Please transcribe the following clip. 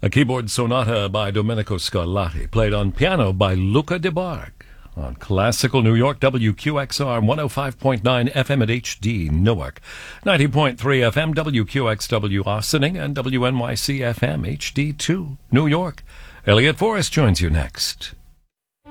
A keyboard sonata by Domenico Scarlatti, played on piano by Luca de Barg. On Classical New York, WQXR 105.9 FM at HD Newark, 90.3 FM WQXW Austining, and WNYC FM HD2 New York. Elliot Forrest joins you next.